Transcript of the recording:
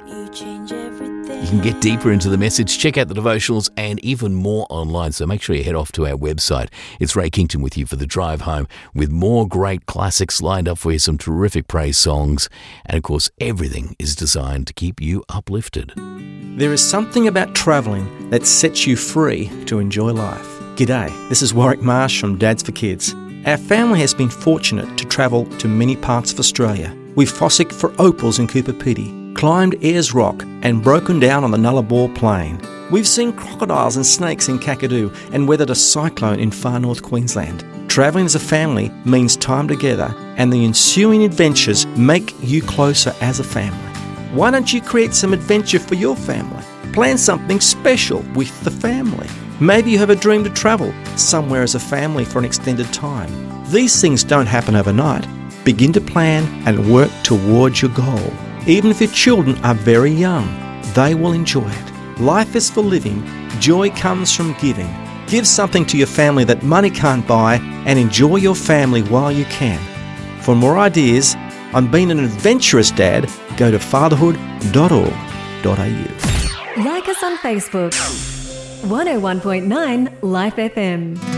You change everything. You can get deeper into the message, check out the devotionals and even more online. So make sure you head off to our website. It's Ray Kington with you for the drive home with more great classics lined up for you, some terrific praise songs. And of course, everything is designed to keep you uplifted. There is something about travelling that sets you free to enjoy life. G'day, this is Warwick Marsh from Dads for Kids. Our family has been fortunate to travel to many parts of Australia. We've fossicked for opals in Cooper Pedy, climbed Ayers Rock and broken down on the Nullarbor Plain. We've seen crocodiles and snakes in Kakadu and weathered a cyclone in far north Queensland. Travelling as a family means time together, and the ensuing adventures make you closer as a family. Why don't you create some adventure for your family? Plan something special with the family. Maybe you have a dream to travel somewhere as a family for an extended time. These things don't happen overnight. Begin to plan and work towards your goal. Even if your children are very young, they will enjoy it. Life is for living. Joy comes from giving. Give something to your family that money can't buy and enjoy your family while you can. For more ideas on being an adventurous dad, go to fatherhood.org.au. Like us on Facebook. 101.9 Life FM.